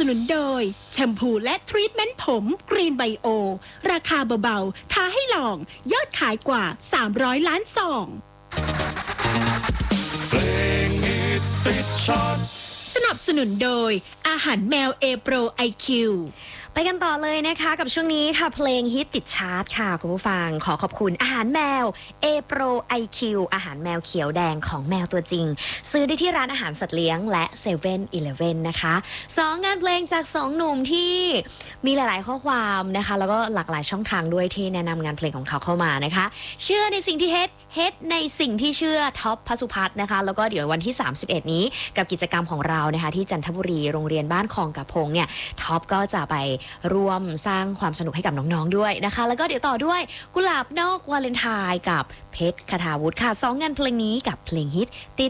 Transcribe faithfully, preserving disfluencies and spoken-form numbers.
นุนโดยแชมพูและทรีทเมนต์ผมกรีนไบโอราคาเบาๆท้าให้ลองยอดขายกว่าสามร้อยล้านซองสนับสนุนโดยอาหารแมวเอโปร ไอ คิวไปกันต่อเลยนะคะกับช่วงนี้ค่ะเพลงฮิตติดชาร์ตค่ะคุณผู้ฟังขอขอบคุณอาหารแมว A Pro ไอ คิว อาหารแมวเขียวแดงของแมวตัวจริงซื้อได้ที่ร้านอาหารสัตว์เลี้ยงและ เซเว่น อีเลฟเว่น นะคะสองงานเพลงจากสองหนุ่มที่มีหลายๆข้อความนะคะแล้วก็หลากหลายช่องทางด้วยที่แนะนำงานเพลงของเขาเข้ามานะคะเชื่อในสิ่งที่เฮ็ดเฮ็ดในสิ่งที่เชื่อท็อปพสุพัฒน์นะคะแล้วก็เดี๋ยววันที่สามสิบเอ็ดนี้กับกิจกรรมของเรานะคะที่จันทบุรีโรงเรียนบ้านคลองกระพงเนี่ยท็อปก็จะไปร่วมสร้างความสนุกให้กับน้องๆด้วยนะคะแล้วก็เดี๋ยวต่อด้วยกุหลาบนอกวาเลนไทน์กับเพชรคทาวุฒิค่ะสองงานเพลงนี้กับเพลงฮิตติด